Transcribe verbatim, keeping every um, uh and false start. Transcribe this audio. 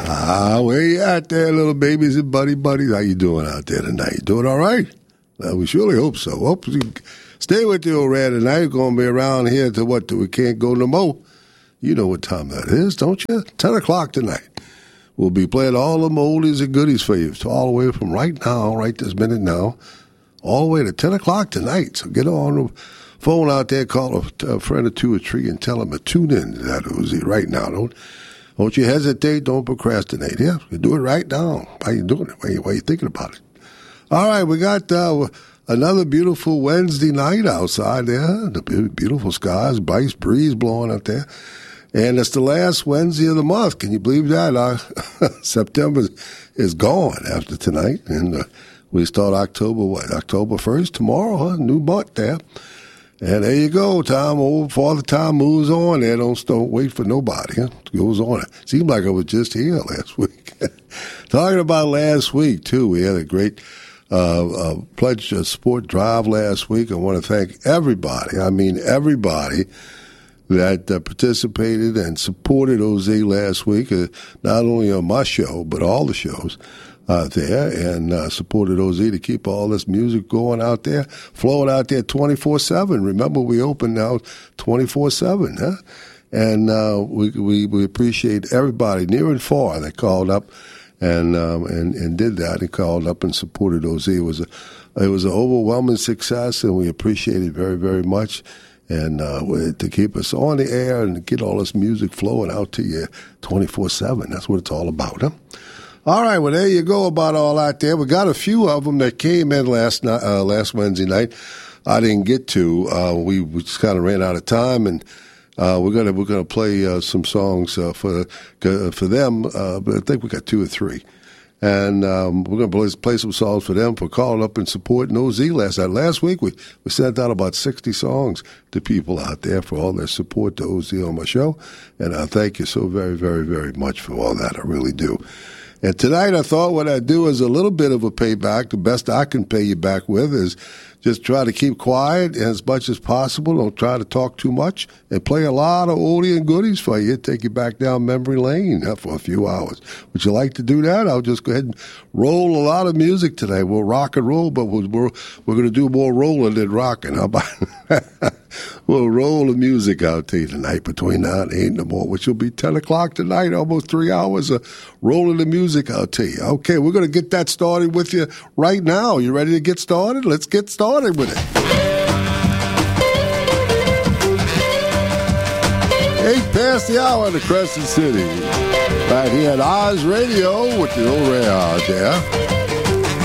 Ah, where you at there, little babies and buddy buddies? How you doing out there tonight? You doing all right? Well, we surely hope so. Hope you stay with the old rat tonight. We're going to be around here to what, till we can't go no more. You know what time that is, don't you? ten o'clock tonight. We'll be playing all the oldies and goodies for you. So all the way from right now, right this minute now, all the way to ten o'clock tonight. So get on the phone out there, call a, a friend or two or three and tell them to tune in to that Uzi right now. Don't don't you hesitate. Don't procrastinate. Yeah, you do it right now. Why you doing it? Why you, why you thinking about it? All right, we got uh, another beautiful Wednesday night outside there. The beautiful skies, nice breeze blowing out there. And it's the last Wednesday of the month. Can you believe that? Uh, September is gone after tonight. And uh, we start October, what, October first, tomorrow, huh? New month there. And there you go. Time over. Father Time moves on there. Don't, don't wait for nobody. Huh? It goes on. It seemed like I was just here last week. Talking about last week, too, we had a great uh, uh, pledge uh, support drive last week. I want to thank everybody. I mean, everybody that uh, participated and supported O Z last week, uh, not only on my show, but all the shows out there, and uh, supported O Z to keep all this music going out there, flowing out there twenty-four seven. Remember, we open now twenty-four seven, huh? And uh, we, we we appreciate everybody near and far that called up and um, and and did that and called up and supported O Z. It was a it was an overwhelming success, and we appreciate it very, very much. And uh, to keep us on the air and get all this music flowing out to you twenty-four seven. That's what it's all about, huh? All right, well, there you go about all that there. We got a few of them that came in last night, uh, last Wednesday night. I didn't get to. Uh, we, we just kind of ran out of time, and uh, we're gonna we're gonna play uh, some songs uh, for uh, for them. Uh, but I think we got two or three. And um, we're going to play, play some songs for them for calling up and supporting O Z last night. Last week, we, we sent out about sixty songs to people out there for all their support to O Z on my show. And I thank you so very, very, very much for all that. I really do. And tonight, I thought what I'd do is a little bit of a payback. The best I can pay you back with is just try to keep quiet as much as possible. Don't try to talk too much, and play a lot of oldie and goodies for you. Take you back down memory lane for a few hours. Would you like to do that? I'll just go ahead and roll a lot of music today. We'll rock and roll, but we're we're, we're going to do more rolling than rocking. How about we'll roll the music out to you tonight between now and eight in the morning, which will be ten o'clock tonight. Almost three hours of rolling the music out to you. Okay, we're going to get that started with you right now. You ready to get started? Let's get started with it. Eight past the hour in the Crescent City. Right here at Oz Radio with the old Ray out there.